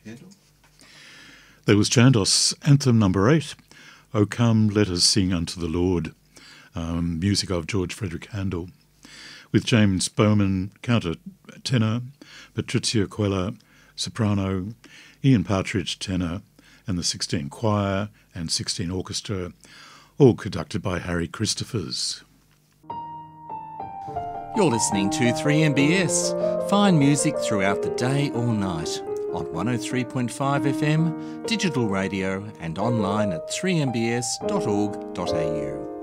There was Chandos Anthem number 8, O Come Let Us Sing Unto the Lord, music of George Frederick Handel, with James Bowman, countertenor, Patricia Quella, soprano, Ian Partridge, tenor, and the 16 choir and 16 orchestra, all conducted by Harry Christophers. You're listening to 3MBS, fine music throughout the day or night, on 103.5 FM, digital radio and online at 3mbs.org.au.